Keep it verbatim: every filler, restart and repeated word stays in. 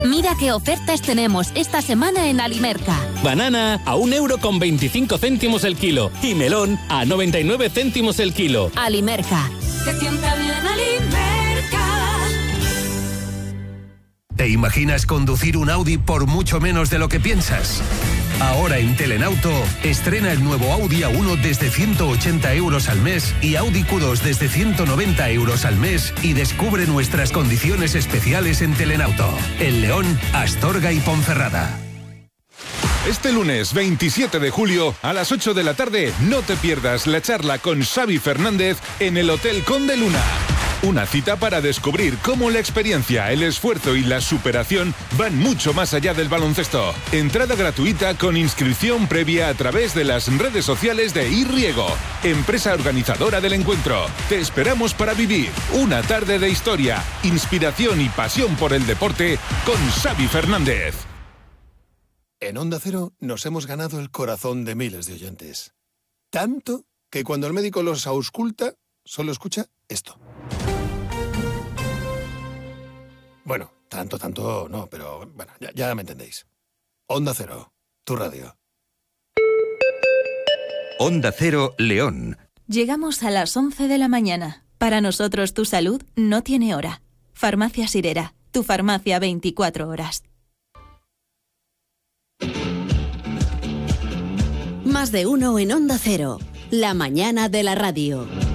Mira qué ofertas tenemos esta semana en Alimerca. Banana a un euro con veinticinco céntimos el kilo y melón a noventa y nueve céntimos el kilo. Alimerca. Se sienta bien Alimerca. ¿Te imaginas conducir un Audi por mucho menos de lo que piensas? Ahora en Telenauto, estrena el nuevo Audi A uno desde ciento ochenta euros al mes y Audi Q dos desde ciento noventa euros al mes y descubre nuestras condiciones especiales en Telenauto. En León, Astorga y Ponferrada. Este lunes veintisiete de julio a las ocho de la tarde no te pierdas la charla con Xavi Fernández en el Hotel Conde Luna. Una cita para descubrir cómo la experiencia, el esfuerzo y la superación van mucho más allá del baloncesto. Entrada gratuita con inscripción previa a través de las redes sociales de iRiego, empresa organizadora del encuentro. Te esperamos para vivir una tarde de historia, inspiración y pasión por el deporte con Xavi Fernández. En Onda Cero nos hemos ganado el corazón de miles de oyentes. Tanto que cuando el médico los ausculta, solo escucha esto. Bueno, tanto, tanto no, pero bueno, ya, ya me entendéis. Onda Cero, tu radio. Onda Cero, León. Llegamos a las once de la mañana. Para nosotros tu salud no tiene hora. Farmacia Sirera, tu farmacia veinticuatro horas. Más de uno en Onda Cero, la mañana de la radio.